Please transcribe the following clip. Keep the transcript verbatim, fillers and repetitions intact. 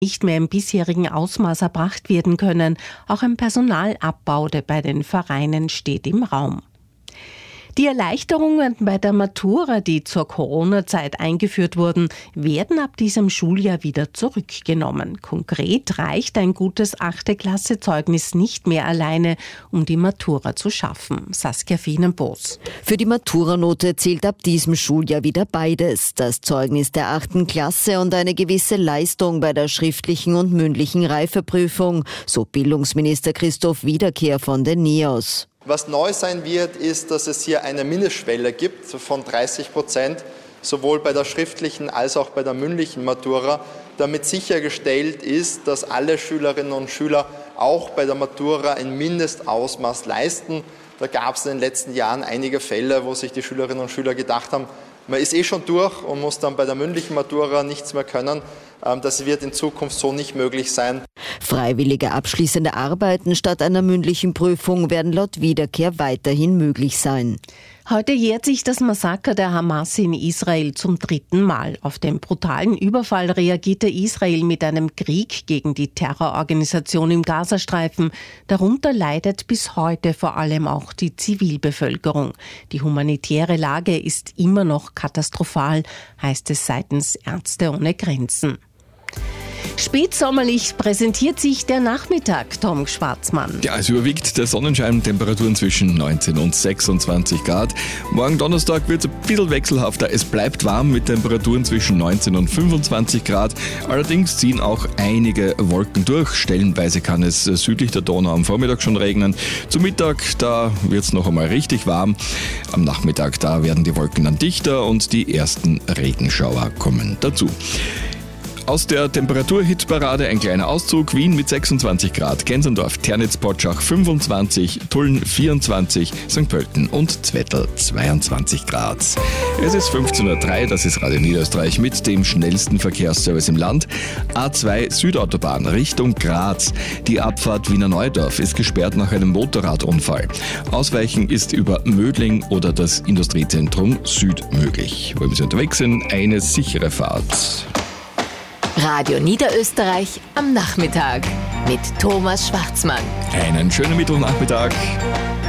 nicht mehr im bisherigen Ausmaß erbracht werden können. Auch ein Personalabbau bei den Vereinen steht im Raum. Die Erleichterungen bei der Matura, die zur Corona-Zeit eingeführt wurden, werden ab diesem Schuljahr wieder zurückgenommen. Konkret reicht ein gutes achte Klasse-Zeugnis nicht mehr alleine, um die Matura zu schaffen. Saskia Fienenbos. Für die Maturanote zählt ab diesem Schuljahr wieder beides. Das Zeugnis der achten Klasse und eine gewisse Leistung bei der schriftlichen und mündlichen Reifeprüfung, so Bildungsminister Christoph Wiederkehr von den N I A S. Was neu sein wird, ist, dass es hier eine Mindestschwelle gibt von dreißig Prozent, sowohl bei der schriftlichen als auch bei der mündlichen Matura, damit sichergestellt ist, dass alle Schülerinnen und Schüler auch bei der Matura ein Mindestausmaß leisten. Da gab es in den letzten Jahren einige Fälle, wo sich die Schülerinnen und Schüler gedacht haben, man ist eh schon durch und muss dann bei der mündlichen Matura nichts mehr können. Das wird in Zukunft so nicht möglich sein. Freiwillige abschließende Arbeiten statt einer mündlichen Prüfung werden laut Wiederkehr weiterhin möglich sein. Heute jährt sich das Massaker der Hamas in Israel zum dritten Mal. Auf den brutalen Überfall reagierte Israel mit einem Krieg gegen die Terrororganisation im Gazastreifen. Darunter leidet bis heute vor allem auch die Zivilbevölkerung. Die humanitäre Lage ist immer noch katastrophal, heißt es seitens Ärzte ohne Grenzen. Spätsommerlich präsentiert sich der Nachmittag, Tom Schwarzmann. Ja, es überwiegt der Sonnenschein, Temperaturen zwischen neunzehn und sechsundzwanzig Grad. Morgen Donnerstag wird es ein bisschen wechselhafter. Es bleibt warm mit Temperaturen zwischen neunzehn und fünfundzwanzig Grad. Allerdings ziehen auch einige Wolken durch. Stellenweise kann es südlich der Donau am Vormittag schon regnen. Zum Mittag, da wird es noch einmal richtig warm. Am Nachmittag, da werden die Wolken dann dichter und die ersten Regenschauer kommen dazu. Aus der Temperaturhitparade ein kleiner Auszug. Wien mit sechsundzwanzig Grad, Gensendorf, Ternitz, Potschach fünfundzwanzig, Tulln vierundzwanzig, Sankt Pölten und Zwettl zweiundzwanzig Grad. Es ist fünfzehn Uhr drei, das ist Radio Niederösterreich mit dem schnellsten Verkehrsservice im Land. A zwei Südautobahn Richtung Graz. Die Abfahrt Wiener Neudorf ist gesperrt nach einem Motorradunfall. Ausweichen ist über Mödling oder das Industriezentrum Süd möglich. Wollen Sie unterwegs sind, eine sichere Fahrt. Radio Niederösterreich am Nachmittag mit Thomas Schwarzmann. Einen schönen Mittwochnachmittag.